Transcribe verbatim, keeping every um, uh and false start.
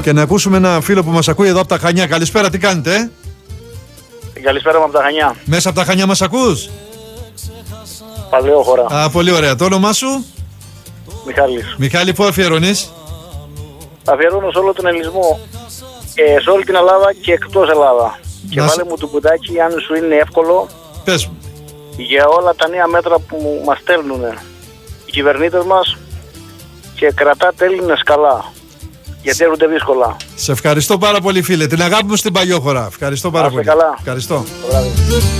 Και να ακούσουμε ένα φίλο που μας ακούει εδώ από τα Χανιά. Καλησπέρα, τι κάνετε, ε? Καλησπέρα μου από τα Χανιά. Μέσα από τα Χανιά μας ακούς? Παλαιόχωρα. Α, πολύ ωραία. Το όνομά σου? Μιχάλης. Μιχάλη, πού αφιερώνεις? Αφιερώνω σε όλο τον ελληνισμό, ε, σε όλη την Ελλάδα και εκτός Ελλάδα. Και Να βάλε σ... μου το κουτάκι, αν σου είναι εύκολο, Πες. για όλα τα νέα μέτρα που μας στέλνουν οι κυβερνήτες μας, και κρατάτε Έλληνες καλά, γιατί έρχονται δύσκολα. Σε ευχαριστώ πάρα πολύ, φίλε. Την αγάπη μου στην Παλιόχωρα. Ευχαριστώ πάρα Άστε πολύ. καλά. Ευχαριστώ. Μπράβο.